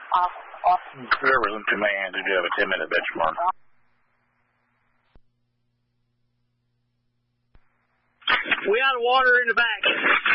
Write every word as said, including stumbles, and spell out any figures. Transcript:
Whoever's in command, did you have a ten-minute benchmark? We out of water in the back.